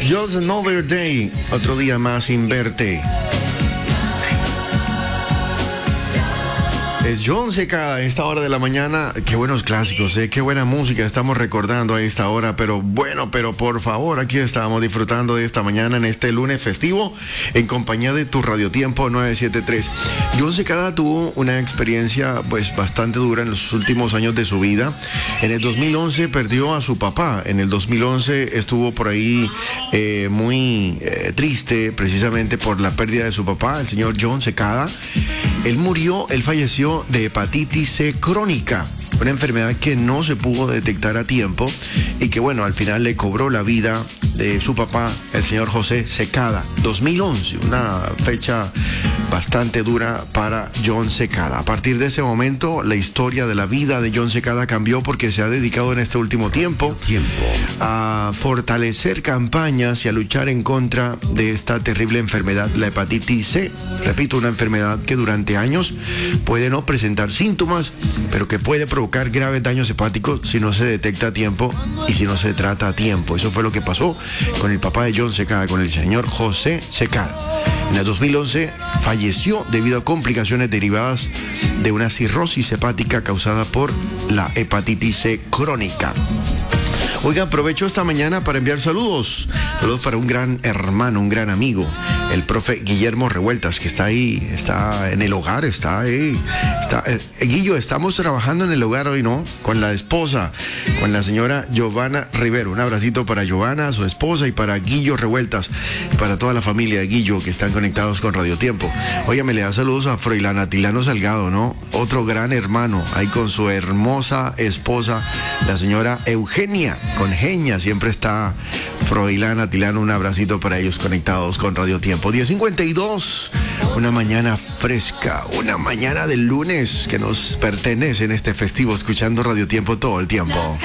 Just Another Day, otro día más sin verte. Es Jon Secada a esta hora de la mañana. Qué buenos clásicos, qué buena música estamos recordando a esta hora. Pero por favor, aquí estamos disfrutando de esta mañana en este lunes festivo en compañía de tu Radiotiempo 973. Jon Secada tuvo una experiencia pues bastante dura en los últimos años de su vida. En el 2011 perdió a su papá. En el 2011 estuvo por ahí muy triste precisamente por la pérdida de su papá, el señor Jon Secada. Él falleció de hepatitis C crónica, una enfermedad que no se pudo detectar a tiempo y que bueno, al final le cobró la vida de su papá, el señor José Secada. 2011, una fecha bastante dura para Jon Secada. A partir de ese momento, la historia de la vida de Jon Secada cambió porque se ha dedicado en este último tiempo a fortalecer campañas y a luchar en contra de esta terrible enfermedad, la hepatitis C. Repito, una enfermedad que durante años puede no presentar síntomas, pero que puede provocar graves daños hepáticos si no se detecta a tiempo y si no se trata a tiempo. Eso fue lo que pasó con el papá de Jon Secada, con el señor José Secada. En el 2011 falleció debido a complicaciones derivadas de una cirrosis hepática causada por la hepatitis C crónica. Oiga, aprovecho esta mañana para enviar saludos. Saludos para un gran hermano, un gran amigo, el profe Guillermo Revueltas, que está ahí, está en el hogar, está ahí. Guillo, estamos trabajando en el hogar hoy, ¿no? Con la esposa, con la señora Giovanna Rivero. Un abracito para Giovanna, su esposa, y para Guillo Revueltas, para toda la familia de Guillo que están conectados con Radio Tiempo. Oiga, me le da saludos a Froilán Atilano Salgado, ¿no? Otro gran hermano, ahí con su hermosa esposa, la señora Eugenia. Con Genia, siempre está Froilán Atilano, un abracito para ellos conectados con Radio Tiempo. 10:52, una mañana fresca, una mañana del lunes que nos pertenece en este festivo, escuchando Radio Tiempo todo el tiempo.